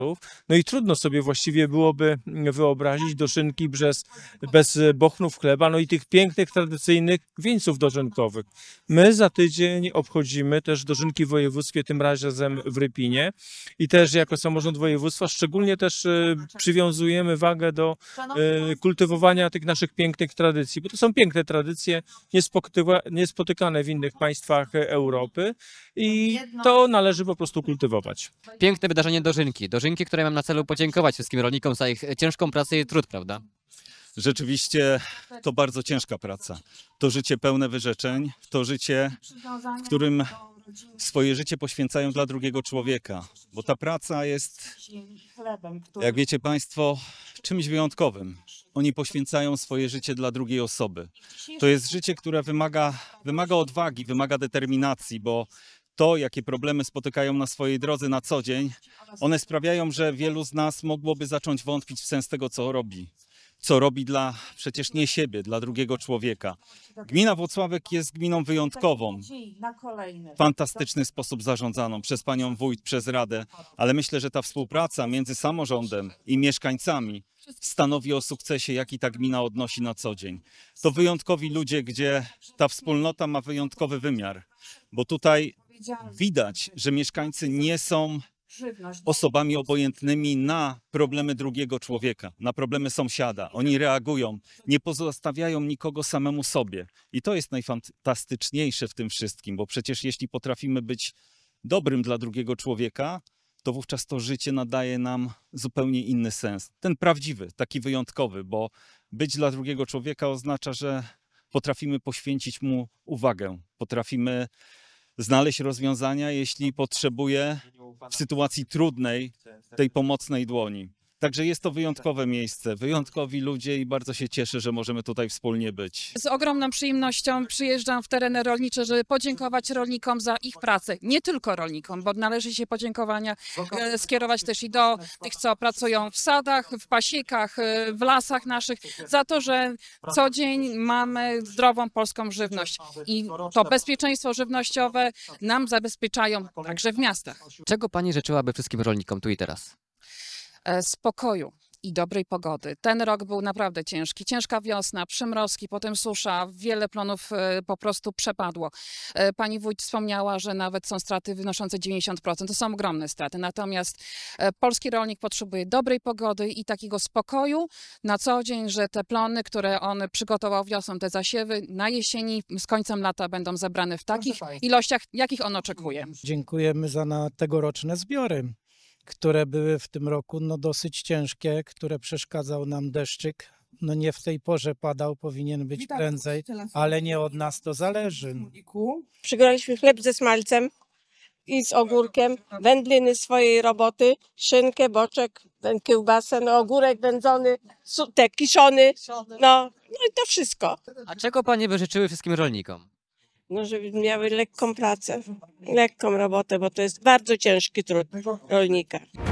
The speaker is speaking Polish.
No i trudno sobie właściwie byłoby wyobrazić dożynki bez bochnów chleba, no i tych pięknych, tradycyjnych wieńców dożynkowych. My za tydzień obchodzimy też dożynki w województwie, tym razem w Rypinie i też jako samorząd województwa szczególnie też przywiązujemy wagę do kultywowania tych naszych pięknych tradycji, bo to są piękne tradycje, niespotykane w innych państwach Europy i to należy po prostu kultywować. Piękne wydarzenie dożynki. Dożynki, które mam na celu podziękować wszystkim rolnikom za ich ciężką pracę i trud, prawda? Rzeczywiście to bardzo ciężka praca. To życie pełne wyrzeczeń, to życie, w którym swoje życie poświęcają dla drugiego człowieka. Bo ta praca jest, jak wiecie Państwo, czymś wyjątkowym. Oni poświęcają swoje życie dla drugiej osoby. To jest życie, które wymaga odwagi, wymaga determinacji, bo to, jakie problemy spotykają na swojej drodze na co dzień, one sprawiają, że wielu z nas mogłoby zacząć wątpić w sens tego, co robi. Co robi dla przecież nie siebie, dla drugiego człowieka. Gmina Włocławek jest gminą wyjątkową, w fantastyczny sposób zarządzaną przez panią wójt, przez radę, ale myślę, że ta współpraca między samorządem i mieszkańcami stanowi o sukcesie, jaki ta gmina odnosi na co dzień. To wyjątkowi ludzie, gdzie ta wspólnota ma wyjątkowy wymiar, bo tutaj widać, że mieszkańcy nie są osobami obojętnymi na problemy drugiego człowieka, na problemy sąsiada. Oni reagują, nie pozostawiają nikogo samemu sobie. I to jest najfantastyczniejsze w tym wszystkim, bo przecież jeśli potrafimy być dobrym dla drugiego człowieka, to wówczas to życie nadaje nam zupełnie inny sens. Ten prawdziwy, taki wyjątkowy, bo być dla drugiego człowieka oznacza, że potrafimy poświęcić mu uwagę, potrafimy znaleźć rozwiązania, jeśli potrzebuje w sytuacji trudnej tej pomocnej dłoni. Także jest to wyjątkowe miejsce, wyjątkowi ludzie i bardzo się cieszę, że możemy tutaj wspólnie być. Z ogromną przyjemnością przyjeżdżam w tereny rolnicze, żeby podziękować rolnikom za ich pracę. Nie tylko rolnikom, bo należy się podziękowania skierować też i do tych, co pracują w sadach, w pasiekach, w lasach naszych, za to, że co dzień mamy zdrową polską żywność. I to bezpieczeństwo żywnościowe nam zabezpieczają także w miastach. Czego pani życzyłaby wszystkim rolnikom tu i teraz? Spokoju i dobrej pogody. Ten rok był naprawdę ciężki. Ciężka wiosna, przymrozki, potem susza, wiele plonów po prostu przepadło. Pani wójt wspomniała, że nawet są straty wynoszące 90%. To są ogromne straty. Natomiast polski rolnik potrzebuje dobrej pogody i takiego spokoju na co dzień, że te plony, które on przygotował wiosną, te zasiewy na jesieni z końcem lata będą zebrane w takich ilościach, jakich on oczekuje. Dziękujemy za tegoroczne zbiory, które były w tym roku dosyć ciężkie, które przeszkadzał nam deszczyk. Nie w tej porze padał, powinien być prędzej, ale nie od nas to zależy. Przygotowaliśmy chleb ze smalcem i z ogórkiem, wędliny swojej roboty, szynkę, boczek, kiełbasę, ogórek wędzony, kiszony, i to wszystko. A czego panie by życzyły wszystkim rolnikom? Żeby miały lekką pracę, lekką robotę, bo to jest bardzo ciężki trud rolnika.